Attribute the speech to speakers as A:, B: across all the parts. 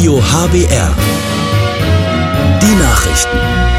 A: Radio HBR. Die Nachrichten.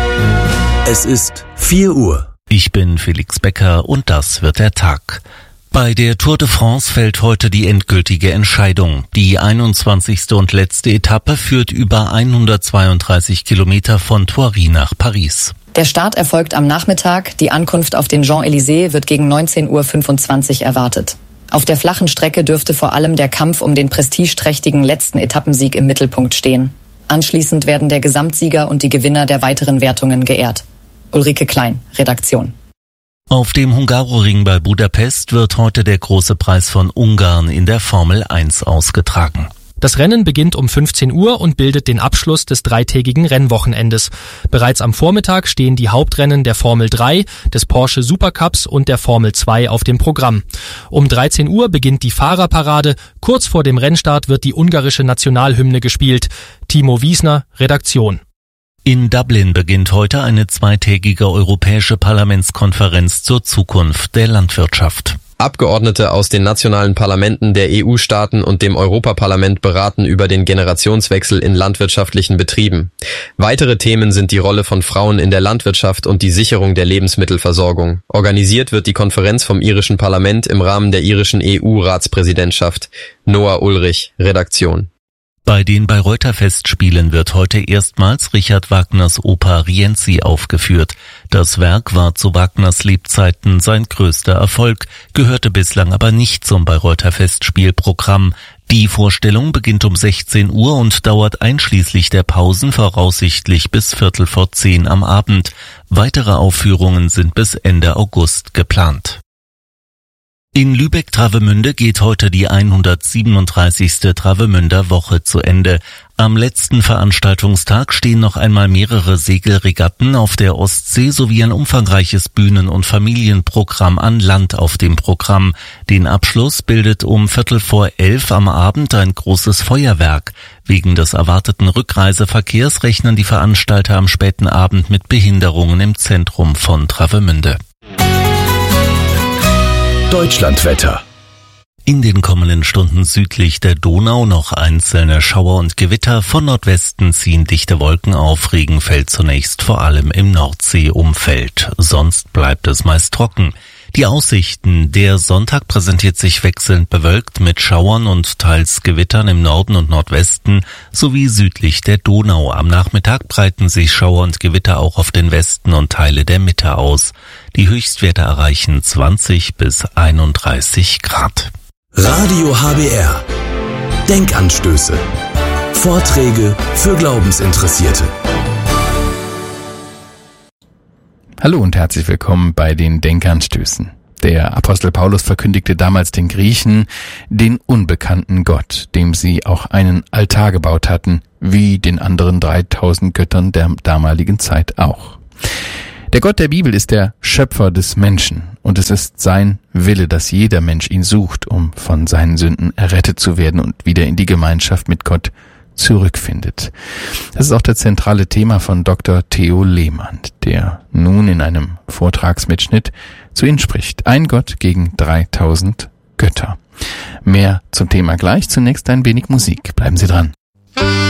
A: Es ist 4 Uhr.
B: Ich bin Felix Becker und das wird der Tag. Bei der Tour de France fällt heute die endgültige Entscheidung. Die 21. und letzte Etappe führt über 132 Kilometer von Thoiry nach Paris.
C: Der Start erfolgt am Nachmittag. Die Ankunft auf den Champs-Élysées wird gegen 19.25 Uhr erwartet. Auf der flachen Strecke dürfte vor allem der Kampf um den prestigeträchtigen letzten Etappensieg im Mittelpunkt stehen. Anschließend werden der Gesamtsieger und die Gewinner der weiteren Wertungen geehrt. Ulrike Klein, Redaktion.
B: Auf dem Hungaroring bei Budapest wird heute der große Preis von Ungarn in der Formel 1 ausgetragen.
D: Das Rennen beginnt um 15 Uhr und bildet den Abschluss des dreitägigen Rennwochenendes. Bereits am Vormittag stehen die Hauptrennen der Formel 3, des Porsche Supercups und der Formel 2 auf dem Programm. Um 13 Uhr beginnt die Fahrerparade. Kurz vor dem Rennstart wird die ungarische Nationalhymne gespielt. Timo Wiesner, Redaktion.
B: In Dublin beginnt heute eine zweitägige europäische Parlamentskonferenz zur Zukunft der Landwirtschaft.
E: Abgeordnete aus den nationalen Parlamenten der EU-Staaten und dem Europaparlament beraten über den Generationswechsel in landwirtschaftlichen Betrieben. Weitere Themen sind die Rolle von Frauen in der Landwirtschaft und die Sicherung der Lebensmittelversorgung. Organisiert wird die Konferenz vom irischen Parlament im Rahmen der irischen EU-Ratspräsidentschaft. Noah Ulrich, Redaktion.
B: Bei den Bayreuther Festspielen wird heute erstmals Richard Wagners Oper Rienzi aufgeführt. Das Werk war zu Wagners Lebzeiten sein größter Erfolg, gehörte bislang aber nicht zum Bayreuther Festspielprogramm. Die Vorstellung beginnt um 16 Uhr und dauert einschließlich der Pausen voraussichtlich bis 9:45 am Abend. Weitere Aufführungen sind bis Ende August geplant. In Lübeck-Travemünde geht heute die 137. Travemünder Woche zu Ende. Am letzten Veranstaltungstag stehen noch einmal mehrere Segelregatten auf der Ostsee sowie ein umfangreiches Bühnen- und Familienprogramm an Land auf dem Programm. Den Abschluss bildet um 11:45 am Abend ein großes Feuerwerk. Wegen des erwarteten Rückreiseverkehrs rechnen die Veranstalter am späten Abend mit Behinderungen im Zentrum von Travemünde.
A: Deutschlandwetter.
B: In den kommenden Stunden südlich der Donau noch einzelne Schauer und Gewitter. Von Nordwesten ziehen dichte Wolken auf. Regen fällt zunächst vor allem im Nordseeumfeld. Sonst bleibt es meist trocken. Die Aussichten: Der Sonntag präsentiert sich wechselnd bewölkt mit Schauern und teils Gewittern im Norden und Nordwesten sowie südlich der Donau. Am Nachmittag breiten sich Schauer und Gewitter auch auf den Westen und Teile der Mitte aus. Die Höchstwerte erreichen 20 bis 31 Grad.
A: Radio HBR. Denkanstöße. Vorträge für Glaubensinteressierte.
F: Hallo und herzlich willkommen bei den Denkanstößen. Der Apostel Paulus verkündigte damals den Griechen den unbekannten Gott, dem sie auch einen Altar gebaut hatten, wie den anderen 3000 Göttern der damaligen Zeit auch. Der Gott der Bibel ist der Schöpfer des Menschen und es ist sein Wille, dass jeder Mensch ihn sucht, um von seinen Sünden errettet zu werden und wieder in die Gemeinschaft mit Gott zurückfindet. Das ist auch das zentrale Thema von Dr. Theo Lehmann, der nun in einem Vortragsmitschnitt zu Ihnen spricht. Ein Gott gegen 3000 Götter. Mehr zum Thema gleich. Zunächst ein wenig Musik. Bleiben Sie dran.